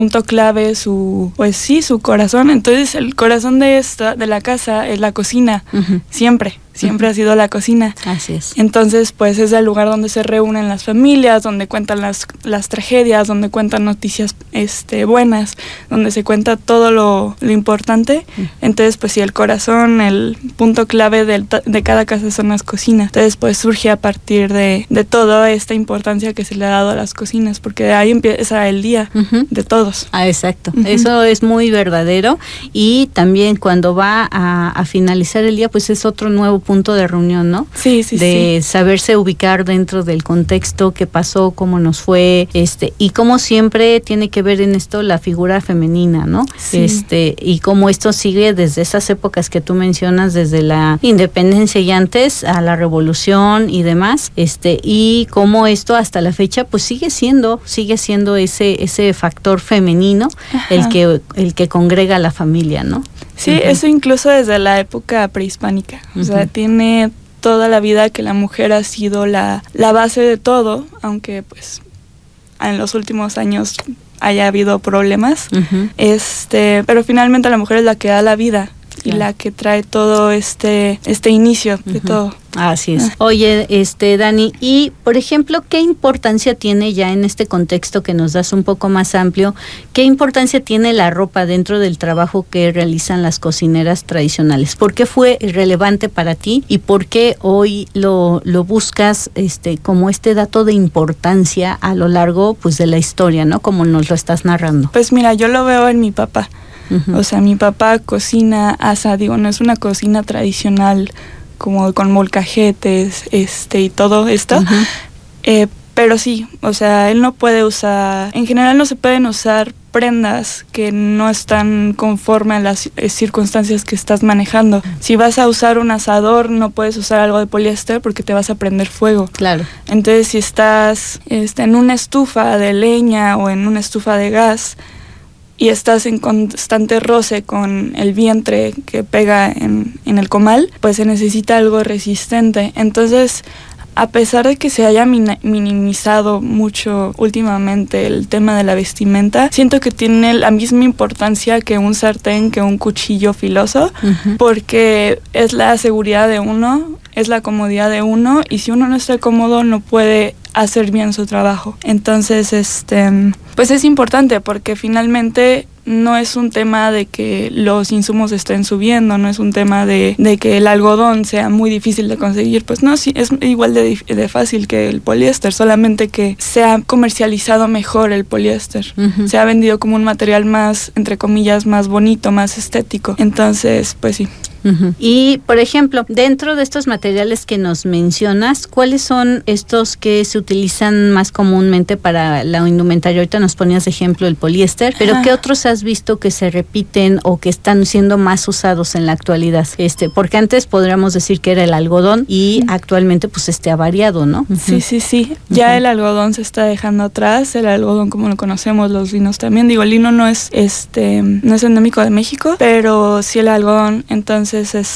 punto clave, su corazón. Entonces el corazón de la casa es la cocina, siempre ha sido la cocina. Así es. Entonces pues es el lugar donde se reúnen las familias, donde cuentan las tragedias, donde cuentan noticias buenas, donde se cuenta todo lo importante. Entonces pues sí, el corazón, el punto clave de cada casa son las cocinas. Entonces pues surge a partir de toda esta importancia que se le ha dado a las cocinas, porque de ahí empieza el día de todos. Exacto. Eso es muy verdadero, y también cuando va a finalizar el día pues es otro nuevo punto de reunión, ¿no? Sí. Saberse ubicar dentro del contexto, qué pasó, cómo nos fue, y cómo siempre tiene que ver en esto la figura femenina, ¿no? Sí. Y cómo esto sigue desde esas épocas que tú mencionas, desde la independencia y antes a la revolución y demás, y cómo esto hasta la fecha pues sigue siendo ese factor femenino el que congrega a la familia, ¿no? Sí, eso incluso desde la época prehispánica. O sea, tiene toda la vida que la mujer ha sido la base de todo, aunque pues en los últimos años haya habido problemas. Pero finalmente la mujer es la que da la vida y la que trae todo este inicio de todo. Así es. Oye, Dani, y por ejemplo, ¿qué importancia tiene, ya en este contexto que nos das un poco más amplio, qué importancia tiene la ropa dentro del trabajo que realizan las cocineras tradicionales? ¿Por qué fue relevante para ti y por qué hoy lo buscas como dato de importancia a lo largo pues de la historia, ¿no? Como nos lo estás narrando. Pues mira, yo lo veo en mi papá. O sea, mi papá cocina, no es una cocina tradicional como con molcajetes, y todo esto, pero sí, o sea, él no puede usar, en general no se pueden usar prendas que no están conforme a las circunstancias que estás manejando. Si vas a usar un asador, no puedes usar algo de poliéster porque te vas a prender fuego. Claro. Entonces, si estás en una estufa de leña o en una estufa de gas, y estás en constante roce con el vientre que pega en el comal, pues se necesita algo resistente. Entonces, a pesar de que se haya minimizado mucho últimamente el tema de la vestimenta, siento que tiene la misma importancia que un sartén, que un cuchillo filoso, porque es la seguridad de uno, es la comodidad de uno, y si uno no está cómodo no puede hacer bien su trabajo. Entonces, pues es importante porque finalmente no es un tema de que los insumos estén subiendo, no es un tema de que el algodón sea muy difícil de conseguir, pues no, sí, es igual de fácil que el poliéster, solamente que se ha comercializado mejor el poliéster, se ha vendido como un material más, entre comillas, más bonito, más estético. Entonces, pues sí. Y, por ejemplo, dentro de estos materiales que nos mencionas, ¿cuáles son estos que se utilizan más comúnmente para la indumentaria? Ahorita nos ponías de ejemplo el poliéster, pero ¿qué otros has visto que se repiten o que están siendo más usados en la actualidad? Porque antes podríamos decir que era el algodón y actualmente pues ha variado, ¿no? Sí. Ya el algodón se está dejando atrás, el algodón como lo conocemos, los linos también. Digo, el lino no es endémico de México, pero sí el algodón, entonces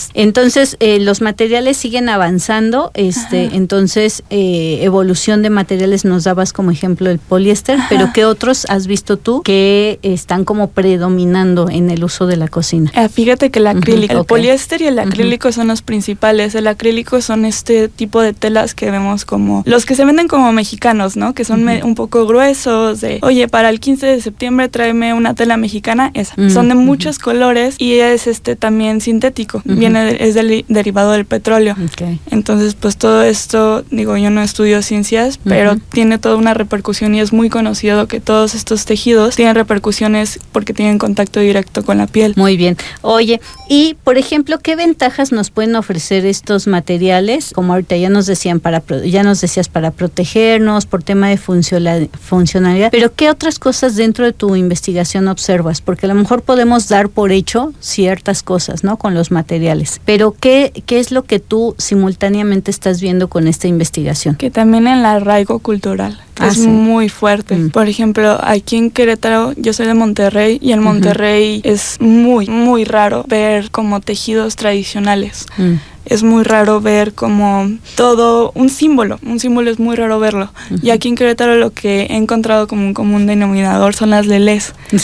los materiales siguen avanzando, entonces evolución de materiales nos dabas como ejemplo el poliéster, pero ¿qué otros has visto tú que están como predominando en el uso de la cocina? Fíjate que el acrílico, el poliéster y el acrílico son los principales. El acrílico son este tipo de telas que vemos como los que se venden como mexicanos, ¿no? Que son un poco gruesos, oye, para el 15 de septiembre tráeme una tela mexicana, esa. Son de muchos colores y es también sintético. Es derivado del petróleo. Entonces, pues todo esto, digo, yo no estudio ciencias, pero tiene toda una repercusión y es muy conocido que todos estos tejidos tienen repercusiones porque tienen contacto directo con la piel. Muy bien. Oye, y por ejemplo, ¿qué ventajas nos pueden ofrecer estos materiales? Como ahorita ya nos decías para protegernos, por tema de funcionalidad, pero ¿qué otras cosas dentro de tu investigación observas? Porque a lo mejor podemos dar por hecho ciertas cosas, ¿no? Con los materiales. Pero ¿qué es lo que tú simultáneamente estás viendo con esta investigación? Que también el arraigo cultural es sí. muy fuerte. Por ejemplo, aquí en Querétaro, yo soy de Monterrey, y en Monterrey es muy, muy raro ver como tejidos tradicionales. Es muy raro ver como todo un símbolo es muy raro verlo. Y aquí en Querétaro lo que he encontrado como un común denominador son las lelés.